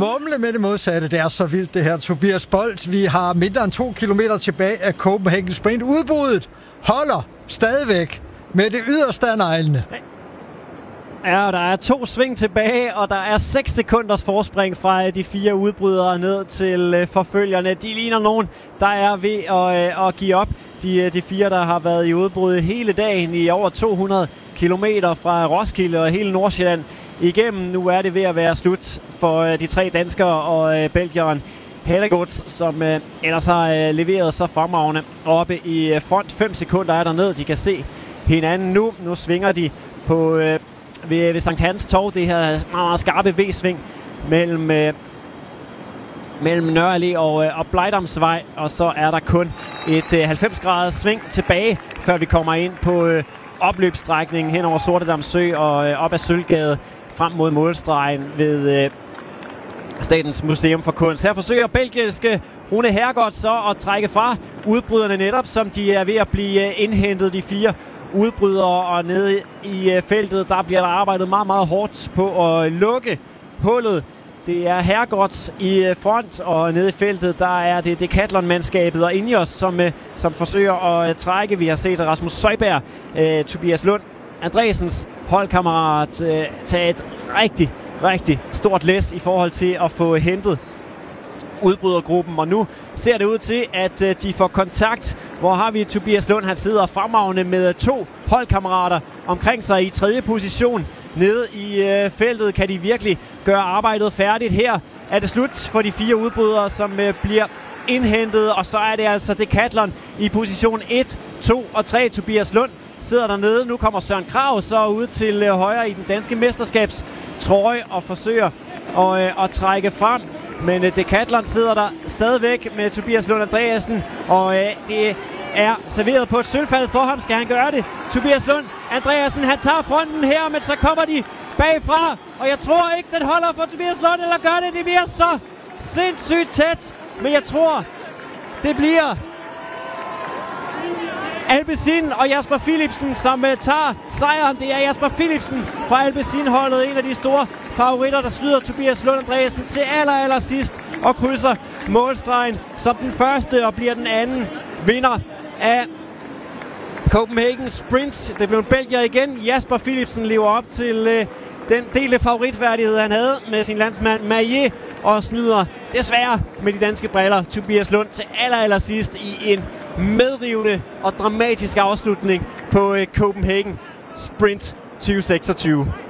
mumle med det modsatte. Det er så vildt det her, Tobias Bolt. Vi har mindre end 2 kilometer tilbage af Copenhagen Sprint. Udbruddet holder stadigvæk med det yderste af neglene. Ja, der er 2 sving tilbage, og der er 6 sekunders forspring fra de 4 udbrydere ned til forfølgerne. De ligner nogen, der er ved at give op. De 4, der har været i udbrud hele dagen i over 200 kilometer fra Roskilde og hele Nordsjælland igennem. Nu er det ved at være slut for de 3 danskere og belgieren Hellegodt, som ellers har leveret så fremragende oppe i front. 5 sekunder er der ned. De kan se hinanden nu. Nu svinger de på ved Sankt Hans Torv. Det her meget, meget skarpe V-sving mellem Nørre Allé og Blejdamsvej, og så er der kun et 90-graders sving tilbage, før vi kommer ind på opløbsstrækningen hen over Sortedam Sø og op ad Sølvgade frem mod målstregen ved Statens Museum for Kunst. Her forsøger belgiske Rune Hergodt så at trække fra udbryderne netop, som de er ved at blive indhentet, de 4 udbrydere, og nede i feltet, der bliver der arbejdet meget, meget hårdt på at lukke hullet. Det er Hergodt i front, og nede i feltet, der er det Decathlon-mandskabet og Ineos, som forsøger at trække. Vi har set Rasmus Søjberg, Tobias Lund Andresens holdkammerat, tage et rigtig stort læs i forhold til at få hentet udbrydergruppen, og nu ser det ud til, at de får kontakt. Hvor har vi Tobias Lund? Han sidder fremragende med 2 holdkammerater omkring sig i 3. position. Nede i feltet kan de virkelig gøre arbejdet færdigt. Her er det slut for de 4 udbrydere, som bliver indhentet, og så er det altså Decathlon i position 1, 2 og 3. Tobias Lund sidder dernede. Nu kommer Søren Krag så ud til højre i den danske mesterskabstrøje og forsøger at trække frem. Men Decathlon sidder der stadigvæk med Tobias Lund Andreasen, og det er serveret på et sølvfad for ham. Skal han gøre det? Tobias Lund Andreasen, han tager fronten her, men så kommer de bagfra, og jeg tror ikke, den holder for Tobias Lund, eller gør det? Det bliver så sindssygt tæt, men jeg tror, det bliver Alpecin og Jasper Philipsen, som tager sejren. Det er Jasper Philipsen fra Alpecin-holdet, en af de store favoritter, der slyder Tobias Lund Andreasen til aller sidst og krydser målstregen som den første og bliver den anden vinder af Copenhagen Sprint. Det blev en belgier igen. Jasper Philipsen lever op til den delte favoritværdighed, han havde med sin landsmand Maillet, og snyder desværre med de danske briller Tobias Lund til aller sidst i en medrivende og dramatisk afslutning på Copenhagen Sprint 2026.